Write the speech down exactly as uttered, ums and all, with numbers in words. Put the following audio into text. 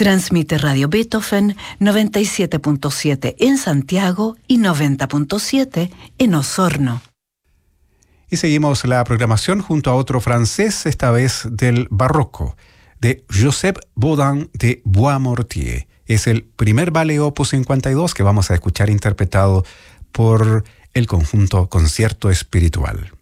Transmite Radio Beethoven noventa y siete punto siete en Santiago y noventa punto siete en Osorno. Y seguimos la programación junto a otro francés, esta vez del barroco, de Joseph Bodin de Boismortier. Es el primer ballet opus cincuenta y dos que vamos a escuchar interpretado por el conjunto Concierto Espiritual.